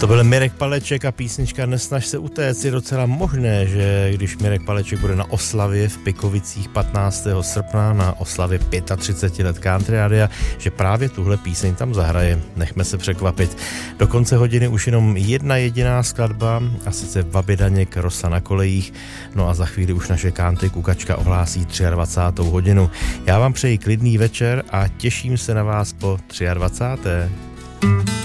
To byl Mirek Paleček a písnička Nesnaž se utéct. Je docela možné, že když Mirek Paleček bude na oslavě v Pikovicích 15. srpna, na oslavě 35 let Country Radia, že právě tuhle píseň tam zahraje. Nechme se překvapit. Do konce hodiny už jenom jedna jediná skladba, a sice Vabidaněk, Rosa na kolejích. No a za chvíli už naše country kukačka ohlásí 23. hodinu. Já vám přeji klidný večer a těším se na vás po 23.